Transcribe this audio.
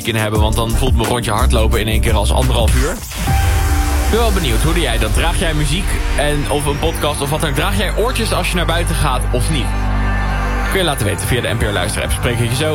in hebben, want dan voelt mijn rondje hardlopen in één keer als 1,5 uur. Ik ben wel benieuwd, hoe doe jij dat? Draag jij muziek of een podcast of wat dan? Draag jij oortjes als je naar buiten gaat of niet? Kun je laten weten via de NPO Luisterapp. Spreek ik je zo.